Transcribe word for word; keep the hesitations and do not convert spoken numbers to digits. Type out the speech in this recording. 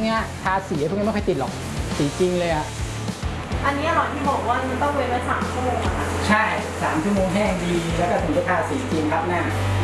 นี้ยทาสีพวกนี้ไม่ค่อยติดหรอกสีจริงเลยอะอันนี้หรอที่บอกว่ามันต้องเว้นไว้สามชั่วโมงอะค่ะใช่สามชั่วโมงแห้งดีแล้วก็ถึงจะทาสีจริงครับหน้า